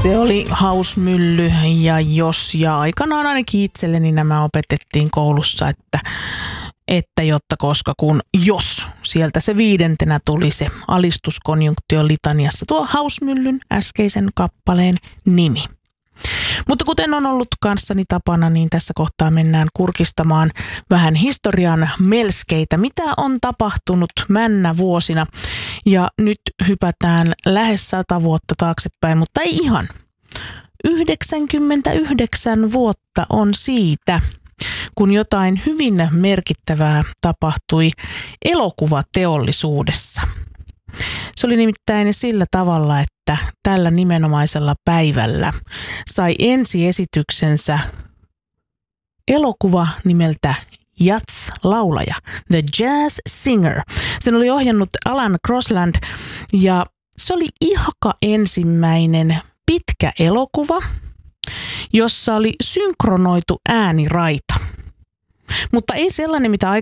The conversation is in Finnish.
Se oli Hausmylly ja Jos, ja aikanaan ainakin itselleni nämä opetettiin koulussa, että jotta koska kun jos, sieltä se 5. tuli se alistuskonjunktio litaniassa, tuo Hausmyllyn äskeisen kappaleen nimi. Mutta kuten on ollut kanssani tapana, niin tässä kohtaa mennään kurkistamaan vähän historian melskeitä, mitä on tapahtunut männä vuosina. Ja nyt hypätään lähes 100 vuotta taaksepäin, mutta ei ihan. 99 vuotta on siitä, kun jotain hyvin merkittävää tapahtui elokuvateollisuudessa. Se oli nimittäin sillä tavalla, että tällä nimenomaisella päivällä sai ensiesityksensä elokuva nimeltä Jazz-laulaja, The Jazz Singer. Sen oli ohjannut Alan Crosland ja se oli ihka ensimmäinen pitkä elokuva, jossa oli synkronoitu ääniraita. Mutta ei sellainen, mitä